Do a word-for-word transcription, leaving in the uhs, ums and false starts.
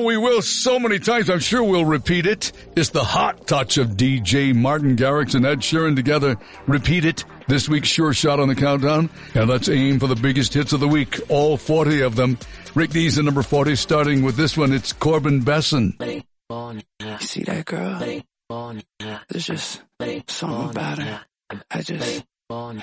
Oh, we will so many times. I'm sure we'll repeat it. It's the hot touch of D J Martin Garrix and Ed Sheeran together. Repeat it. This week's Sure Shot on the countdown. And let's aim for the biggest hits of the week. All forty of them. Rick D's at number forty, starting with this one. It's Corbin Besson. See that girl? There's just something about her. I just